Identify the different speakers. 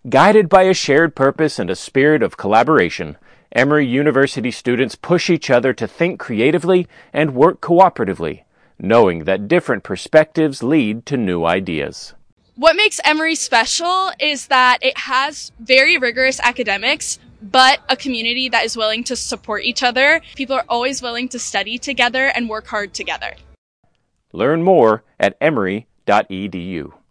Speaker 1: Guided by a shared purpose and a spirit of collaboration, Emory University students push each other to think creatively and work cooperatively, knowing that different perspectives lead to new ideas.
Speaker 2: What makes Emory special is that it has very rigorous academics, but a community that is willing to support each other. People are always willing to study together and work hard together.
Speaker 1: Learn more at emory.edu.